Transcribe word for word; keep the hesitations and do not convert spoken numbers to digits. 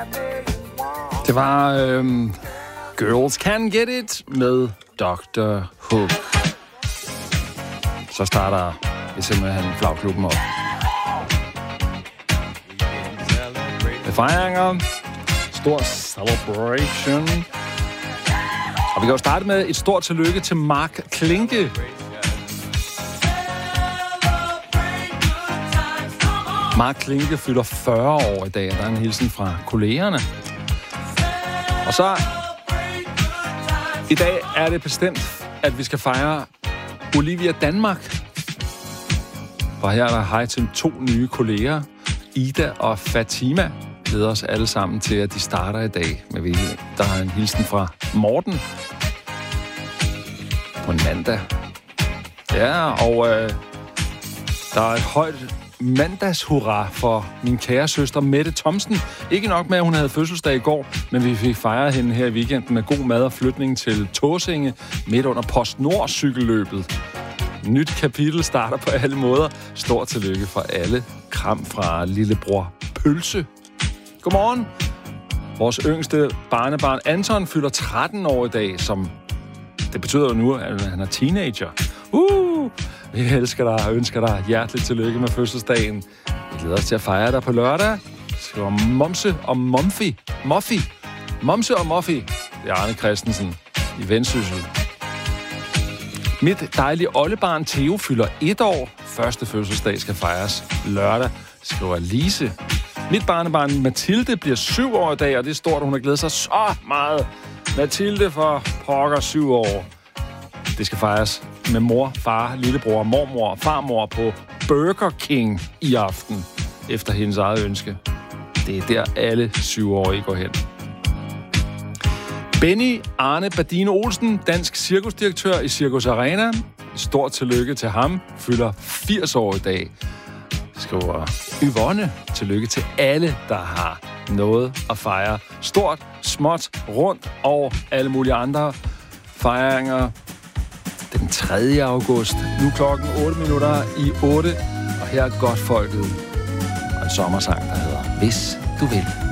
Det var øhm, Girls Can Get It med doktor Hook. Så starter det simpelthen flagklubben op. Med fejringer. Stor celebration. Og vi kan jo starte med et stort tillykke til Mark Klinke. Mark Klinke fylder fyrre år i dag, og der er en hilsen fra kollegerne. Og så i dag er det bestemt, at vi skal fejre Olivia Danmark. Og her er der hej til to nye kolleger, Ida og Fatima. Glæder os alle sammen til, at de starter i dag. Med hvilket der er en hilsen fra Morten på en mandag. Ja, og øh, der er et højt mandagshurra for min kære søster Mette Thomsen. Ikke nok med, at hun havde fødselsdag i går, men vi fik fejret hende her i weekenden med god mad og flytning til Tåsinge midt under PostNord cykelløbet. Nyt kapitel starter på alle måder. Stort tillykke for alle. Kram fra lillebror Pølse. Godmorgen. Vores yngste barnebarn Anton fylder tretten år i dag, som det betyder jo nu, at han er teenager. Uh! Vi elsker dig og ønsker dig hjerteligt tillykke med fødselsdagen. Vi glæder os til at fejre dig på lørdag. Skriver Momse og Momfi. Moffi. Momse og Moffi. Det er Arne Christensen i Vendsyssel. Mit dejlige oldebarn Theo fylder et år. Første fødselsdag skal fejres lørdag, skriver Lise. Mit barnebarn Mathilde bliver syv år i dag, og det er stort, hun har glædet sig så meget. Mathilde for pokker syv år. Det skal fejres med mor, far, lillebror, mormor og farmor på Burger King i aften, efter hendes eget ønske. Det er der alle syvårige går hen. Benny Arne Badine Olsen, dansk cirkusdirektør i Cirkus Arena. Stort tillykke til ham. Fylder firs år i dag. Skriver Yvonne. Tillykke til alle, der har noget at fejre. Stort, småt, rundt og alle mulige andre fejringer. Den tredje august. Nu klokken otte minutter i otte. Og her er Godtfolket. Og en sommersang, der hedder Hvis du vil.